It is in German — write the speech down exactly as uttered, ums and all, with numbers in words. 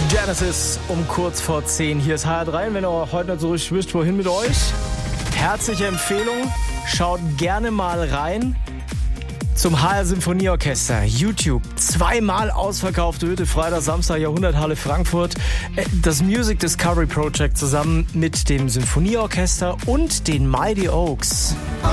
Genesis um kurz vor zehn. Hier ist H R drei. Und wenn ihr heute nicht so richtig wisst, wohin mit euch, herzliche Empfehlung. Schaut gerne mal rein zum H R Symphonieorchester. YouTube. Zweimal ausverkaufte Hütte. Freitag, Samstag, Jahrhunderthalle Frankfurt. Das Music Discovery Project zusammen mit dem Symphonieorchester und den Mighty Oaks.